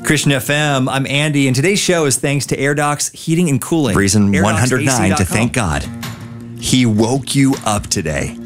Christian FM, I'm Andy, and today's show is thanks to AirDocs Heating and Cooling. Reason AirDocsAC.com. 109 to thank God. He woke you up today.